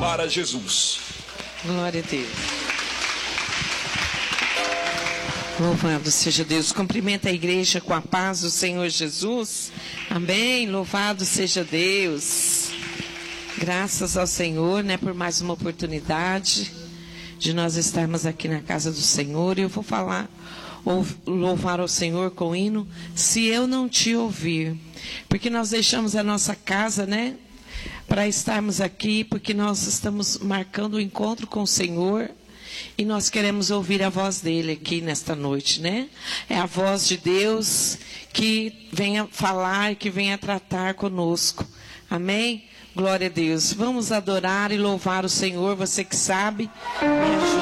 para Jesus. Glória a Deus. Louvado seja Deus. Cumprimenta a igreja com a paz do Senhor Jesus. Amém. Louvado seja Deus. Graças ao Senhor, né, por mais uma oportunidade de nós estarmos aqui na casa do Senhor. E eu vou falar, ou louvar ao Senhor com o hino, Se Eu Não Te Ouvir. Porque nós deixamos a nossa casa, né, para estarmos aqui, porque nós estamos marcando o encontro com o Senhor. E nós queremos ouvir a voz dele aqui nesta noite, né? É a voz de Deus que venha falar, que venha tratar conosco. Amém? Glória a Deus. Vamos adorar e louvar o Senhor. Você que sabe, me ajuda.